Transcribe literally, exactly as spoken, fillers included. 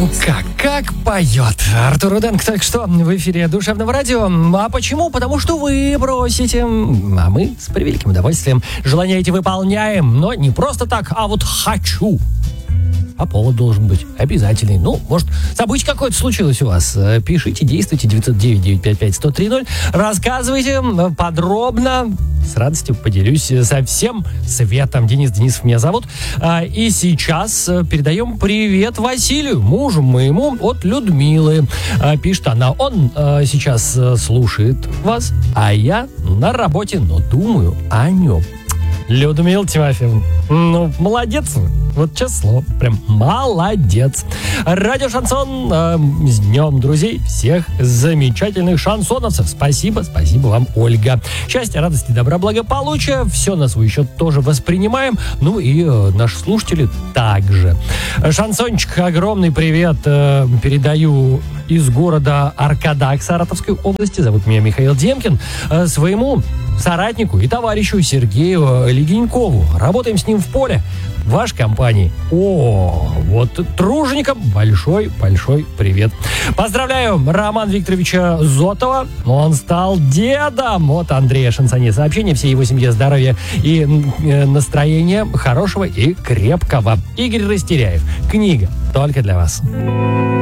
Как, как поет Артур Руденко только что в эфире Душевного радио. А почему? Потому что вы просите, а мы с превеликим удовольствием желания эти выполняем. Но не просто так, а вот хочу. А повод должен быть обязательный. Ну, может, событие какое-то случилось у вас. Пишите, действуйте. девять ноль девять девять пять пять сто три ноль. Рассказывайте подробно. С радостью поделюсь со всем светом. Денис Денисов меня зовут. И сейчас передаем привет Василию, мужу моему, от Людмилы. Пишет она, он сейчас слушает вас, а я на работе, но думаю о нем. Людмила Тимофеевна, ну, молодец. Вот честное слово, прям молодец. Радио Шансон, э, с днем друзей всех замечательных шансоновцев. Спасибо, спасибо вам, Ольга. Счастья, радости, добра, благополучия. Все на свой счет тоже воспринимаем. Ну и э, наши слушатели также. Шансончик, огромный привет э, передаю из города Аркадак Саратовской области. Зовут меня Михаил Демкин. Э, своему соратнику и товарищу Сергею Легенькову. Работаем с ним в поле в вашей компании. О, вот труженикам большой-большой привет. Поздравляю Романа Викторовича Зотова. Он стал дедом. Вот Андрея Шансоне сообщение. Всей его семье здоровья и э, настроения хорошего и крепкого. Игорь Растеряев. Книга только для вас.